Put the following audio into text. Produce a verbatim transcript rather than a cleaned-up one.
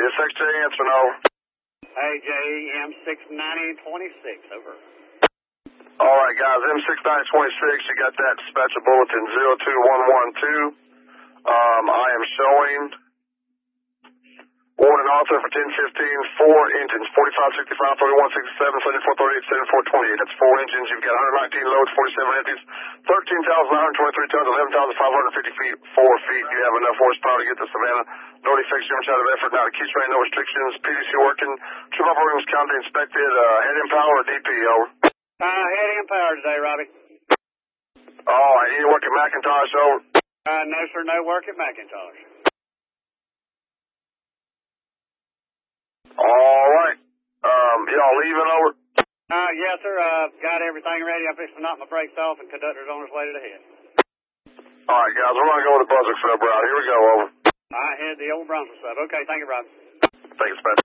Yes, X J, answer no. Hey, J E M six ninety twenty-six, over. All right, guys, M six ninety twenty-six, you got that dispatcher bulletin zero two one one two. Um, I am showing warning author for ten fifteen, four engines, forty-five sixty-five, thirty-one sixty-seven, seventy-four thirty-eight, seventy-four twenty-eight. That's four engines. You've got one hundred nineteen loads, forty-seven empties, thirteen thousand nine hundred twenty-three tons, eleven thousand five hundred fifty feet, four feet. You have enough horsepower to get to Savannah. No defects, no out of effort, not a key train, no restrictions. P D C working. Trim up rooms counted, inspected. Uh, head in power, D P, over. Uh, head in power today, Robbie. All right, you work at Macintosh, over. Uh, no, sir, no work at Macintosh. All right. Um, y'all leaving, over? Uh, yes, sir. Uh, got everything ready. I'm fixing to knock my brakes off, and conductor's on his way to the head. All right, guys, we're going to go with the Buzzard sub route. Here we go, over. I had the old Bronson sub. Okay, thank you, Rob. Thanks, man.